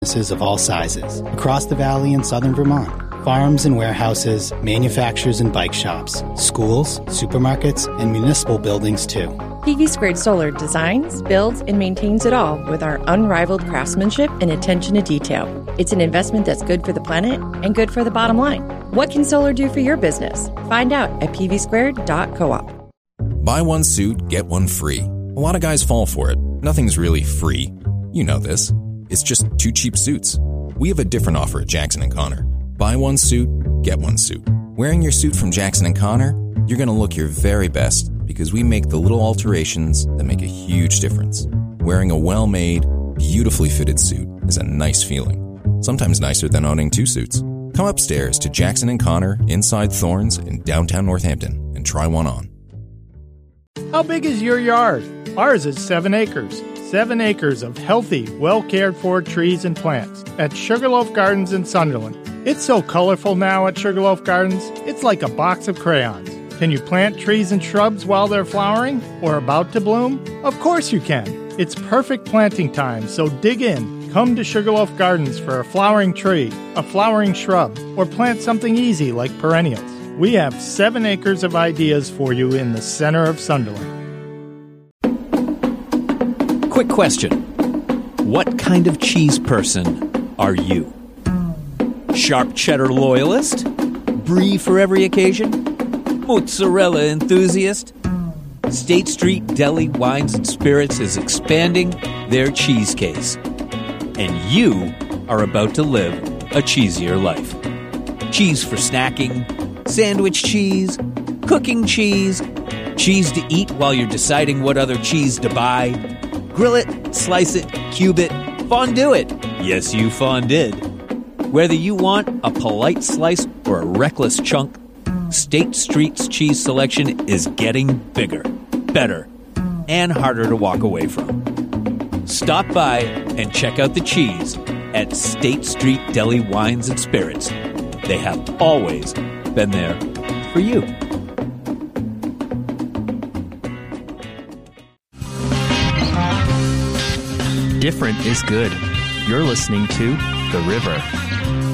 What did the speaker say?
businesses of all sizes across the valley in southern Vermont. Farms and warehouses, manufacturers and bike shops, schools, supermarkets, and municipal buildings too. PV Squared Solar designs, builds, and maintains it all with our unrivaled craftsmanship and attention to detail. It's an investment that's good for the planet and good for the bottom line. What can solar do for your business? Find out at pvsquared.coop. Buy one suit, get one free. A lot of guys fall for it. Nothing's really free. You know this. It's just two cheap suits. We have a different offer at Jackson & Connor. Buy one suit, get one suit. Wearing your suit from Jackson & Connor, you're going to look your very best because we make the little alterations that make a huge difference. Wearing a well-made, beautifully fitted suit is a nice feeling. Sometimes nicer than owning two suits. Come upstairs to Jackson & Connor inside Thorns in downtown Northampton and try one on. How big is your yard? Ours is 7 acres. 7 acres of healthy, well-cared-for trees and plants at Sugarloaf Gardens in Sunderland. It's so colorful now at Sugarloaf Gardens, it's like a box of crayons. Can you plant trees and shrubs while they're flowering or about to bloom? Of course you can. It's perfect planting time, so dig in. Come to Sugarloaf Gardens for a flowering tree, a flowering shrub, or plant something easy like perennials. We have 7 acres of ideas for you in the center of Sunderland. Quick question. What kind of cheese person are you? Sharp cheddar loyalist? Brie for every occasion? Mozzarella enthusiast? State Street Deli Wines and Spirits is expanding their cheese case. And you are about to live a cheesier life. Cheese for snacking, sandwich cheese, cooking cheese, cheese to eat while you're deciding what other cheese to buy. Grill it, slice it, cube it, fondue it. Yes, you fondid. Whether you want a polite slice or a reckless chunk, State Street's cheese selection is getting bigger, better, and harder to walk away from. Stop by and check out the cheese at State Street Deli Wines and Spirits. They have always been there for you. Different is good. You're listening to The River.